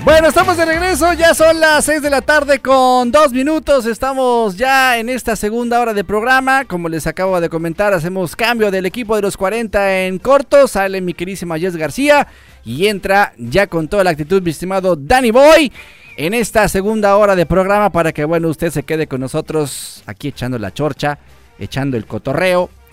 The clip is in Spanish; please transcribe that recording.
Bueno, estamos de regreso, ya son las 6 de la tarde con 2 minutos, estamos ya en esta segunda hora de programa, como les acabo de comentar, hacemos cambio del equipo de los 40 en corto, sale mi queridísima Jess García y entra ya con toda la actitud mi estimado Danny Boy en esta segunda hora de programa para que bueno usted se quede con nosotros aquí echando la chorcha, echando el cotorreo